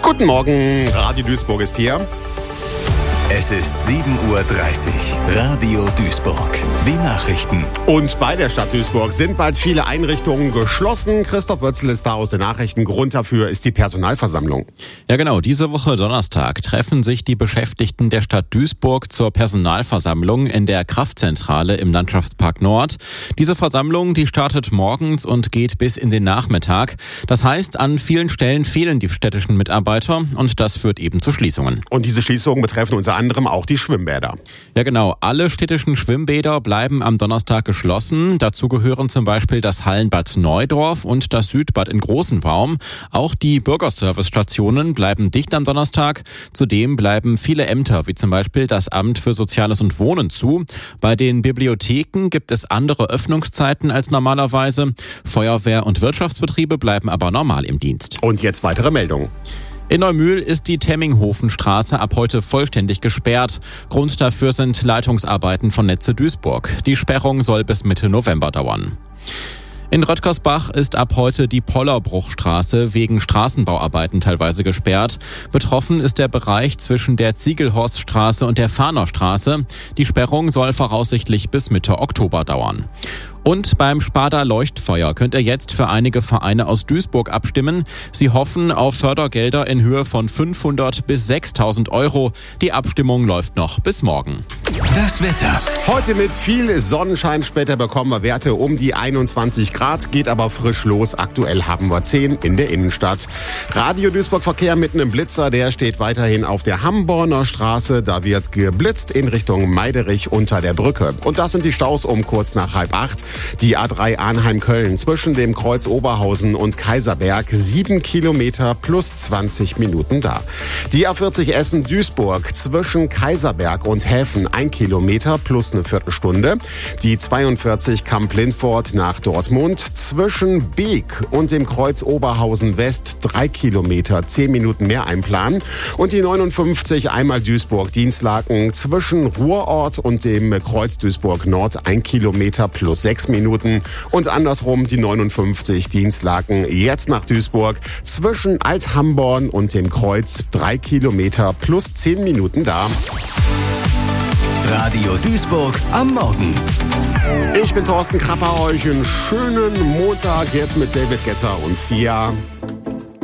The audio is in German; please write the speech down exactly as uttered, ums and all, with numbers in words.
Guten Morgen, Radio Duisburg ist hier. Es ist sieben Uhr dreißig. Radio Duisburg. Die Nachrichten. Und bei der Stadt Duisburg sind bald viele Einrichtungen geschlossen. Christoph Wötzl ist da aus den Nachrichten. Grund dafür ist die Personalversammlung. Ja genau, diese Woche Donnerstag treffen sich die Beschäftigten der Stadt Duisburg zur Personalversammlung in der Kraftzentrale im Landschaftspark Nord. Diese Versammlung, die startet morgens und geht bis in den Nachmittag. Das heißt, an vielen Stellen fehlen die städtischen Mitarbeiter und das führt eben zu Schließungen. Und diese Schließungen betreffen unter anderem auch die Schwimmbäder. Ja genau, alle städtischen Schwimmbäder bleiben am Donnerstag geschlossen. Dazu gehören zum Beispiel das Hallenbad Neudorf und das Südbad in Großenwaum. Auch die Bürgerservice-Stationen bleiben dicht am Donnerstag. Zudem bleiben viele Ämter, wie zum Beispiel das Amt für Soziales und Wohnen, zu. Bei den Bibliotheken gibt es andere Öffnungszeiten als normalerweise. Feuerwehr- und Wirtschaftsbetriebe bleiben aber normal im Dienst. Und jetzt weitere Meldungen. In Neumühl ist die Temminghofenstraße ab heute vollständig gesperrt. Grund dafür sind Leitungsarbeiten von Netze Duisburg. Die Sperrung soll bis Mitte November dauern. In Röttgersbach ist ab heute die Pollerbruchstraße wegen Straßenbauarbeiten teilweise gesperrt. Betroffen ist der Bereich zwischen der Ziegelhorststraße und der Fahnerstraße. Die Sperrung soll voraussichtlich bis Mitte Oktober dauern. Und beim Sparda Leuchtfeuer könnt ihr jetzt für einige Vereine aus Duisburg abstimmen. Sie hoffen auf Fördergelder in Höhe von fünfhundert bis sechstausend Euro. Die Abstimmung läuft noch bis morgen. Das Wetter. Heute mit viel Sonnenschein, später bekommen wir Werte um die einundzwanzig Grad, geht aber frisch los. Aktuell haben wir zehn in der Innenstadt. Radio Duisburg Verkehr mitten im Blitzer, der steht weiterhin auf der Hamborner Straße. Da wird geblitzt in Richtung Meiderich unter der Brücke. Und das sind die Staus um kurz nach halb acht. Die A drei Arnheim-Köln zwischen dem Kreuz Oberhausen und Kaiserberg, sieben Kilometer plus zwanzig Minuten da. Die A vierzig Essen-Duisburg zwischen Kaiserberg und Häfen, ein Kilometer plus eine Viertelstunde. Die zweiundvierzig Kamp-Lindfort nach Dortmund zwischen Beek und dem Kreuz Oberhausen West, drei Kilometer, zehn Minuten mehr einplanen. Und die neunundfünfzig einmal Duisburg-Dienstlaken zwischen Ruhrort und dem Kreuz Duisburg Nord, ein Kilometer plus sechs Minuten. Und andersrum die neunundfünfzig Dienstlaken jetzt nach Duisburg zwischen Alt-Hamborn und dem Kreuz, drei Kilometer plus zehn Minuten da. Radio Duisburg am Morgen. Ich bin Thorsten Krapper, euch einen schönen Montag jetzt mit David Guetta und Sia.